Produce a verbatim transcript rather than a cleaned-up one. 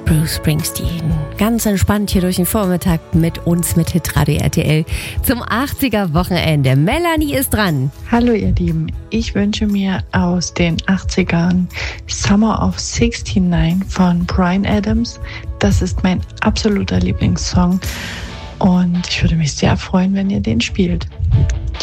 Bruce Springsteen. Ganz entspannt hier durch den Vormittag mit uns, mit Hitradio R T L zum achtziger-Wochenende. Melanie ist dran. Hallo ihr Lieben, ich wünsche mir aus den achtzigern Summer of sixty-nine von Bryan Adams. Das ist mein absoluter Lieblingssong und ich würde mich sehr freuen, wenn ihr den spielt.